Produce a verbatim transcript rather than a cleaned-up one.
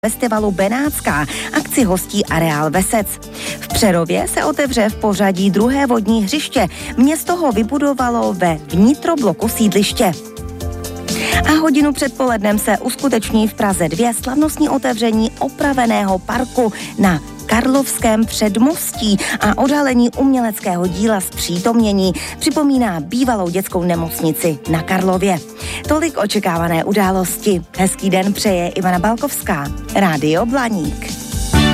festivalu Benátská. Akci hostí areál Vesec. V Přerově se otevře v pořadí druhé vodní hřiště. Město ho vybudovalo ve vnitrobloku sídliště. A hodinu před polednem se uskuteční v Praze dvě slavnostní otevření opraveného parku na Karlovském předmostí a odhalení uměleckého díla Zpřítomnění připomíná bývalou dětskou nemocnici na Karlově. Tolik očekávané události. Hezký den přeje Ivana Balkovská, Rádio Blaník.